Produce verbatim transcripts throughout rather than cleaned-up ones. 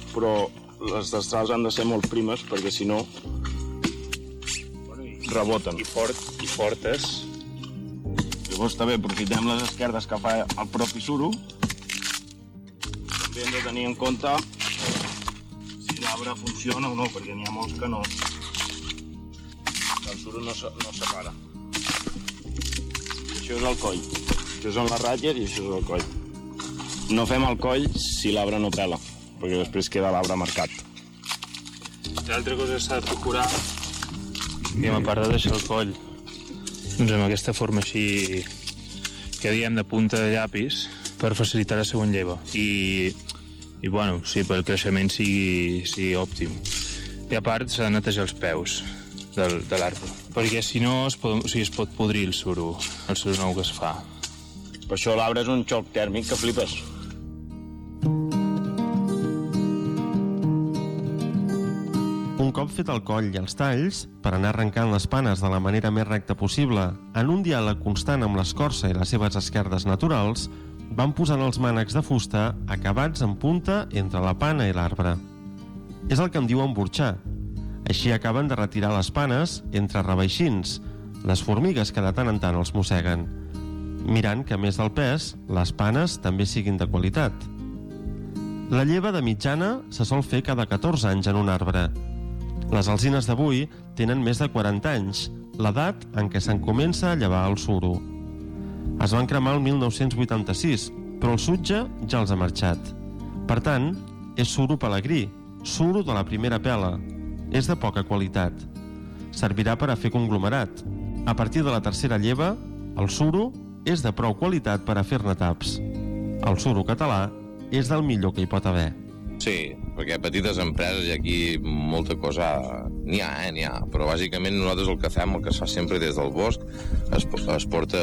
però les destrals han de ser molt primes perquè si no reboten. I, fort, i fortes. Llavors també aprofitem les esquerdes que fa el propi suro. També hem de tenir en compte si l'arbre funciona o no, perquè n'hi ha molts que no. El suro no, no separa. Això és el coll. Això són les ratlles i això és el coll. No fem el coll si l'arbre no pela, perquè després queda l'arbre marcat. L'altra cosa que s'ha de procurar, i a part de deixar el coll doncs amb aquesta forma així que diem de punta de llapis per facilitar la següent lleva i, i bueno, sí, pel creixement sigui, sigui òptim. I a part s'ha de netejar els peus del, de l'arbre, perquè si no es pot, o sigui, es pot podrir el suro, el suro nou que es fa. Per això l'arbre és un xoc tèrmic que flipes. Un cop fet el coll i els talls, per anar arrencant les panes de la manera més recta possible, en un diàleg constant amb l'escorça i les seves esquerdes naturals, van posant els mànecs de fusta acabats en punta entre la pana i l'arbre. És el que en diuen burxar. Així acaben de retirar les panes entre reveixins, les formigues que de tant en tant els mosseguen, mirant que, a més del pes, les panes també siguin de qualitat. La lleva de mitjana se sol fer cada catorze anys en un arbre. Les alzines d'avui tenen més de quaranta anys, l'edat en què se'n comença a llevar el suro. Es van cremar el mil nou-cents vuitanta-sis, però el sutge ja els ha marxat. Per tant, és suro pelegrí, suro de la primera pela. És de poca qualitat. Servirà per a fer conglomerat. A partir de la tercera lleva, el suro és de prou qualitat per a fer-ne taps. El suro català és del millor que hi pot haver. Sí, perquè petites empreses i aquí molta cosa n'hi ha, eh, n'hi ha, però bàsicament nosaltres el que fem, el que es fa sempre des del bosc, es, es porta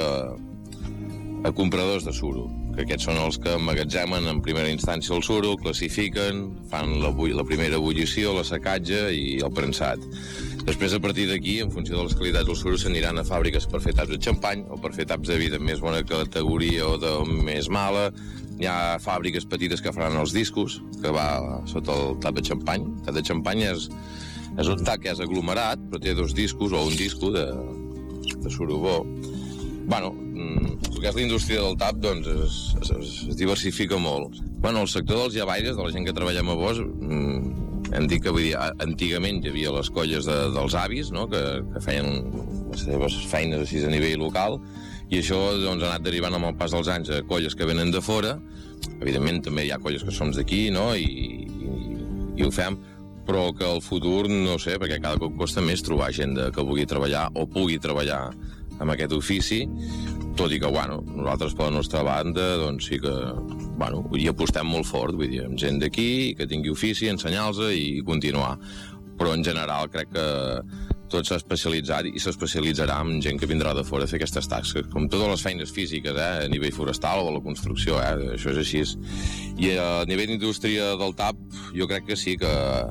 a compradors de suro, que aquests són els que emmagatzemen en primera instància el suro, el classifiquen, fan la, la primera ebullició, la secatge i el premsat. Després, a partir d'aquí, en funció de les qualitats del suro, s'aniran a fàbriques per fer taps de xampany o per fer taps de vi de més bona categoria o de més mala. Hi ha fàbriques petites que faran els discos, que va sota el tap de xampany. El tap de xampany és, és un tap que és aglomerat, però té dos discos o un disco de, de suro bo. Bueno, el que és la indústria del tap, doncs, es, es, es diversifica molt. Bueno, el sector dels llavaires, de la gent que treballem a Bosch, hem dit que, vull dir, antigament hi havia les colles de, dels avis, no?, que, que feien les seves feines així a nivell local, i això doncs, ha anat derivant amb el pas dels anys a colles que venen de fora. Evidentment també hi ha colles que som d'aquí, no?, I, i, i ho fem, però que el futur no sé, perquè cada cop costa més trobar gent de, que vulgui treballar o pugui treballar amb aquest ofici, tot i que, bueno, nosaltres per la nostra banda doncs sí que, bueno, hi apostem molt fort, vull dir, amb gent d'aquí que tingui ofici, ensenyar-los i continuar, però en general crec que tot s'ha especialitzat i s'especialitzarà amb gent que vindrà de fora a fer aquestes tasques, com totes les feines físiques, eh, a nivell forestal o a la construcció, eh, això és així. I a nivell d'indústria del tap, jo crec que sí, que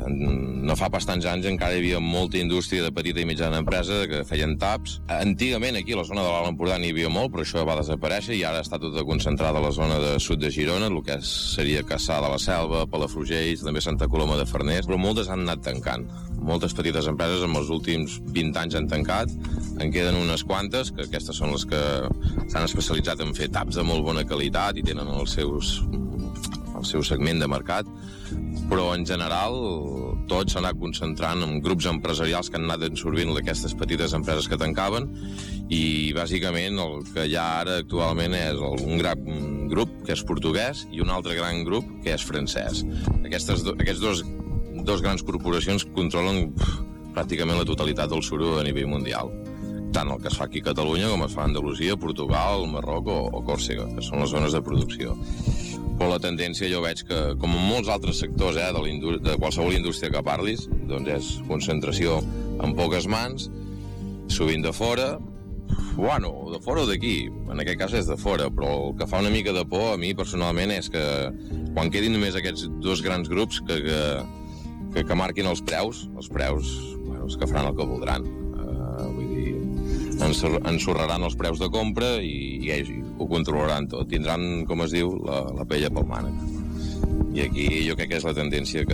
no fa pas tants anys encara hi havia molta indústria de petita i mitjana empresa que feien taps. Antigament aquí a la zona de l'Alt Empordà n'hi havia molt, però això va desaparèixer i ara està tota concentrada a la zona de sud de Girona, el que seria Cassà de la Selva, Palafrugell, també Santa Coloma de Farners, però moltes han anat tancant. Moltes petites empreses en els últims vint anys han tancat, en queden unes quantes, que aquestes són les que s'han especialitzat en fer taps de molt bona qualitat i tenen els seus, el seu segment de mercat, però en general tot s'ha anat concentrant en grups empresarials que han anat absorbint aquestes petites empreses que tancaven i bàsicament el que hi ha ara actualment és un gran grup que és portuguès i un altre gran grup que és francès. Aquestes, aquests dos, dos grans corporacions controlen pff, pràcticament la totalitat del suro a nivell mundial, tant el que es fa aquí a Catalunya com es fa a Andalusia, Portugal, Marroc o, o Còrsega, que són les zones de producció. Però la tendència jo veig que, com en molts altres sectors eh, de, de qualsevol indústria que parlis, doncs és concentració en poques mans, sovint de fora, bueno, de fora o d'aquí, en aquest cas és de fora, però el que fa una mica de por a mi personalment és que quan quedin només aquests dos grans grups que, que, que, que marquin els preus, els preus, bueno, els que faran el que voldran. Uh, vull dir, ensorraran els preus de compra i, i ells ho controlaran tot. Tindran, com es diu, la, la pella pel mànec. I aquí jo crec que és la tendència que,